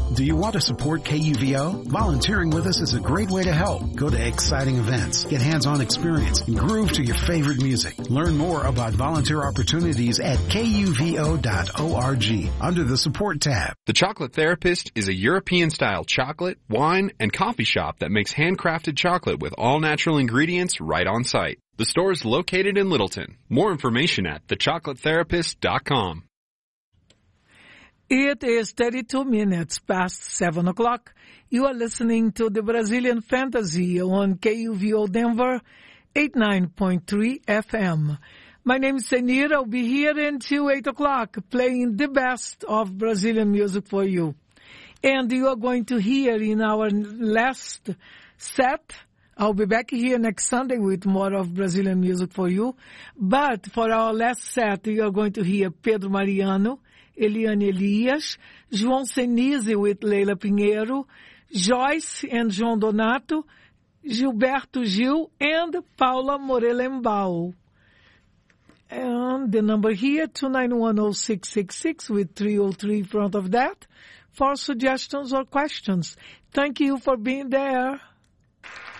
Do you want to support KUVO? Volunteering with us is a great way to help. Go to exciting events, get hands-on experience, and groove to your favorite music. Learn more about volunteer opportunities at kuvo.org under the support tab. The Chocolate Therapist is a European-style chocolate, wine, and coffee shop that makes handcrafted chocolate with all natural ingredients right on site. The store is located in Littleton. More information at thechocolatetherapist.com. It is 32 minutes past 7 o'clock. You are listening to the Brazilian Fantasy on KUVO Denver, 89.3 FM. My name is Senira. I'll be here until 8 o'clock playing the best of Brazilian music for you. And you are going to hear in our last set, I'll be back here next Sunday with more of Brazilian music for you. But for our last set, you are going to hear Pedro Mariano, Eliane Elias, João Senise with Leila Pinheiro, Joyce and João Donato, Gilberto Gil, and Paula Morelembao. And the number here, 2910666 with 303 in front of that, for suggestions or questions. Thank you for being there.